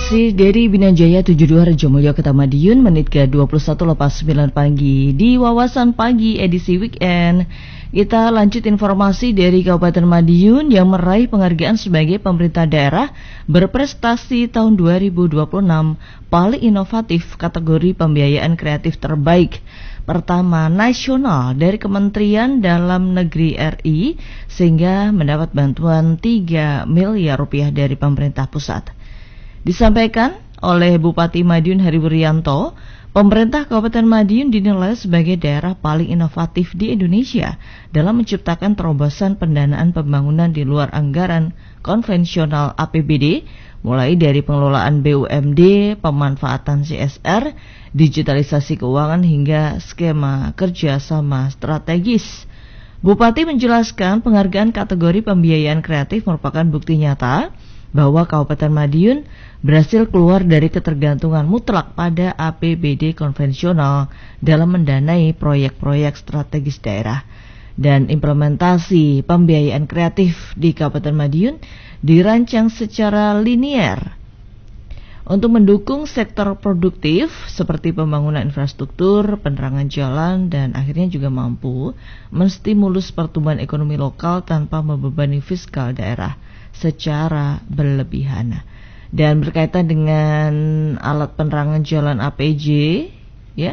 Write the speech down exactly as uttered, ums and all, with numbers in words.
Masih dari Binajaya tujuh puluh dua Rejomulyo Kota Madiun, menit ke dua puluh satu lepas sembilan pagi di Wawasan Pagi edisi weekend. Kita lanjut informasi dari Kabupaten Madiun yang meraih penghargaan sebagai pemerintah daerah berprestasi tahun dua ribu dua puluh enam paling inovatif kategori pembiayaan kreatif terbaik pertama nasional dari Kementerian Dalam Negeri R I, sehingga mendapat bantuan tiga miliar rupiah dari pemerintah pusat. Disampaikan oleh Bupati Madiun Heri Wuryanto, pemerintah Kabupaten Madiun dinilai sebagai daerah paling inovatif di Indonesia dalam menciptakan terobosan pendanaan pembangunan di luar anggaran konvensional A P B D, mulai dari pengelolaan B U M D, pemanfaatan C S R, digitalisasi keuangan hingga skema kerjasama strategis. Bupati menjelaskan penghargaan kategori pembiayaan kreatif merupakan bukti nyata bahwa Kabupaten Madiun berhasil keluar dari ketergantungan mutlak pada A P B D konvensional dalam mendanai proyek-proyek strategis daerah. Dan implementasi pembiayaan kreatif di Kabupaten Madiun dirancang secara linier untuk mendukung sektor produktif seperti pembangunan infrastruktur, penerangan jalan, dan akhirnya juga mampu menstimulus pertumbuhan ekonomi lokal tanpa membebani fiskal daerah secara berlebihan. Dan berkaitan dengan alat penerangan jalan A P J